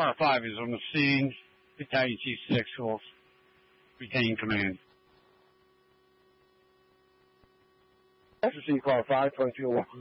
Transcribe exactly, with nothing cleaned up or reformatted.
Car five is on the scene. Battalion Chief six will retain command. Officer Car five, approach your